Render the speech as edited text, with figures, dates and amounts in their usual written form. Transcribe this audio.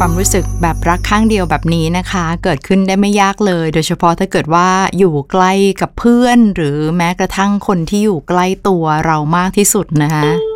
ความรู้สึกแบบรักข้างเดียวแบบนี้นะคะเกิดขึ้นได้ไม่ยากเลยโดยเฉพาะถ้าเกิดว่าอยู่ใกล้กับเพื่อนหรือแม้กระทั่งคนที่อยู่ใกล้ตัวเรามากที่สุดนะคะ